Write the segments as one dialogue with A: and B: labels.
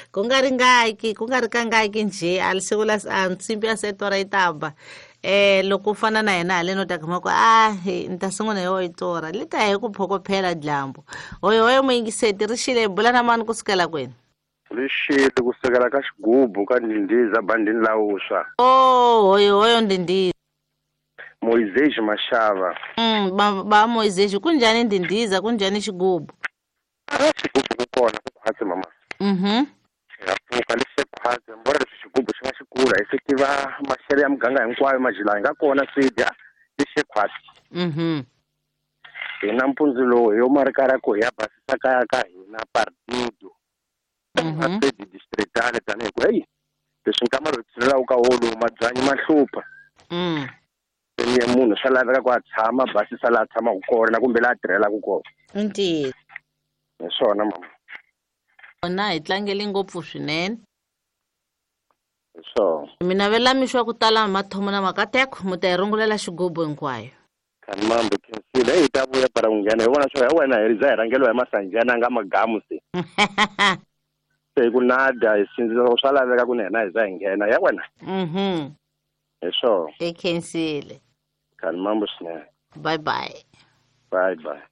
A: ku nga ri kangaki nje alisivula nsimbi ya setora itamba loko u fana na yena haleno ta khama ku ni ta sungula yo itora lita hi ku phokopela dyambu hoyo muyingiseti ri xile bula na mani kusukela kwini
B: Lixile kusukela ka xigubu ka Ndindiza bandini la Uswa.
A: hoyo Ndindiza.
B: Moisés Mashava.
A: Ba Moisés kunjani Ndindiza kunjani xigubu?
B: Xigubu ku kona ku phatsi mama. Pfuka lexi phatsi mbora leswi xigubu xi nga xi kula hi swi tiva maxelo ya muganga hinkwayo majila hi nga kona swidya lexi phatsi. Hi na mpundzu lowu hi yo marikara ku hi ya basisa kaya ka hina partido. Asedi districtale tanihi ku hey leswi nkama ro tshilela ka holo mabyanyi mahlupha. Ni munhu swa laveka ku a tshama basisa la tshama ku kona kumbe la tirhela ku kona.
A: Ntiyiso.
B: Hi swona mama.
A: Ona hi tlangele ngopfu swinene.
B: So.
A: Mina vela mixwa ku tala mathomo na makateko mu ta hi rungulela xigubu hinkwayo.
B: Kan mambo khensile hi ta vuya para ku nghena hi vona swo ya wena hi za hi rangeliwa hi masanjana nga magamu se. Se ku nada hi sindzisa swa laveka ku nena hi za hi nghena ya wena. Hi swona.
A: Khensile.
B: Kan mambo swinene.
A: Bye bye.
B: Bye bye.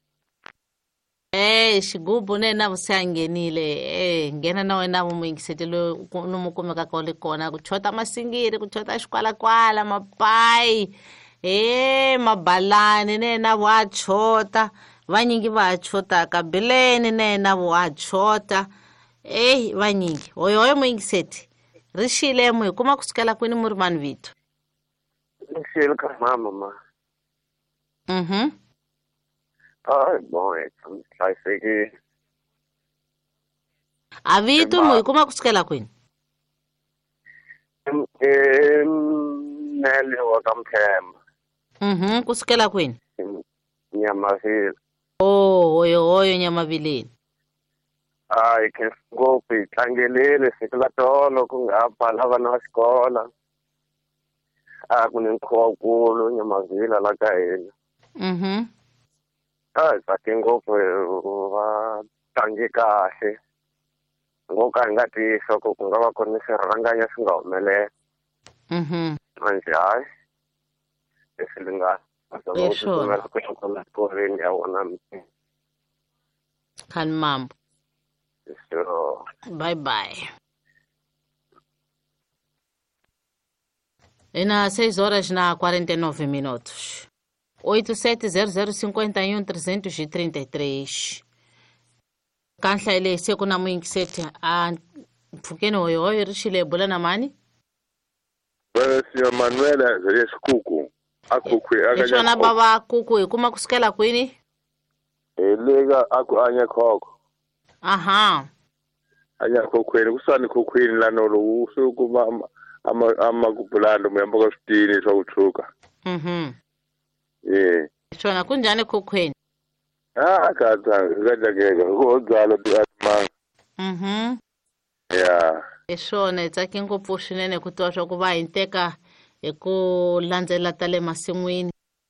A: Xigubu na vusi a nghenile nghena na wena muyingiseti loyi no kumeka ka le kona ku chota masingiri ku chota xikwalakwala mapai mabalani na wa chota vanyingi va chota kabileni na wa chota vanyingi hoyo muyingiseti ri xile mu hi kuma kusukela kwini muri mani vito
C: xile ka mama bon hlayisekile
A: a vito mu hi kuma kusukela kwini
C: nele wa ka Mthemba
A: kusukela kwini
C: Nyamavili
A: hoyo Nyamavileni
C: khe ngopfu hi tlangelile siku la tolo ku nga pfala vana va xikola ku ni nkhuvo wukulu Nyamavila la ka hina hi tsake ngopfu va tlange kahle ngoka hi nga twiswa ku nga va ku ni swirhanganya swi nga humelela manje hayi leswi nga kuxikolweni ya wona
A: Kan mambo.
C: So
A: Bye bye. Ina 6 horas na 49 minutos. 870051 Kanhla ile siku na muyingiseti mpfukeni hoyo ri xile bula na mani?
B: Sio Manuela Zaleskuku. Akukwe
A: akanya. Xona baba kuku hi kuma kusukela kwini?
B: Lega anya khoko.
A: Aha.
B: Anya khokhweni kusani khokhweni lano lo usuku ama kupulando muyamba ka switini swa uthuka.
A: Xona kunjani khokhweni?
B: Kadakeka go dzalo ti atmanga. Yeah.
A: Xona tsake ngopfu swinene ku twa swa ku va hi nteka hi ku landzela tale masin'wini.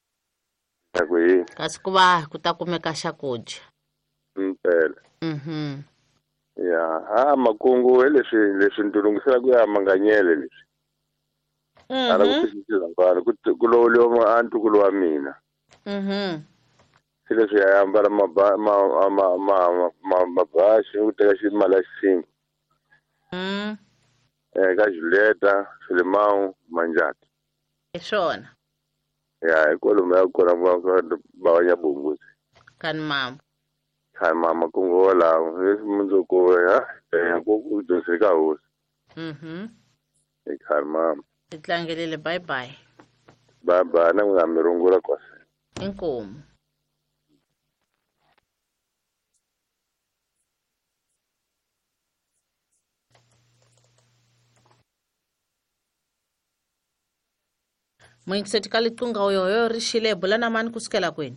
A: Kasi ku va ku ta kumeka xakudya.
B: Mpela. Ya, makungu leswi ndulungisela ku ya manganyele leswi. Ala ku sisiza ngalo ku lo antukulu wa mina. Sile swi ya ambala mabashi u teka ximala xingu. Ka Julieta Filimão Manjati.
A: Xona.
B: Ya, ikolo ya kona ba ya bunguzi.
A: Kan mama.
B: Kan mama kungola munzo ko ya ku doseka hosi. Kan mama.
A: Itlangelele bye bye.
B: Bye bye na ngamirungula kwase.
A: Inkomo. Muyingiseti ka liqunga hoyo ri xile bula na mani kusukela kwini?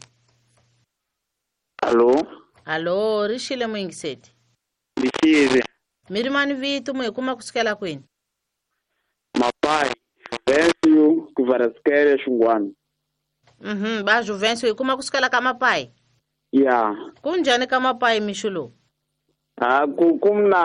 A: Allo ri xile muyingiseti?
C: Lixile.
A: Miri mani vito mu hi kuma kusukela kwini?
C: Mapai Juvencio ku Varaskele xingwana.
A: Ba Juvencio hi kuma kusukela ka mapai?
C: Ya.
A: Kunjani ka mapai mixulo?
C: Kumna